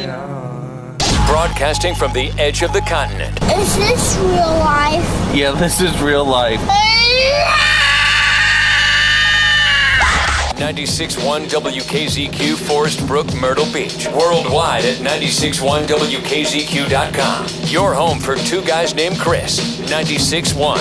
Broadcasting from the edge of the continent. Is this real life? Yeah, this is real life. 96.1 WKZQ, Forest Brook, Myrtle Beach. Worldwide at 96.1WKZQ.com. Your home for two guys named Chris. 96.1